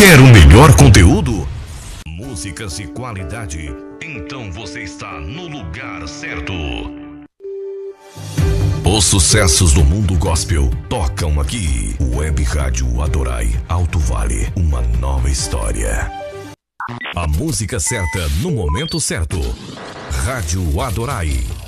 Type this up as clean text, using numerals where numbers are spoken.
Quer o melhor conteúdo? Músicas de qualidade? Então você está no lugar certo. Os sucessos do mundo gospel tocam aqui. Web Rádio Adorai, Alto Vale, uma nova história. A música certa no momento certo. Rádio Adorai.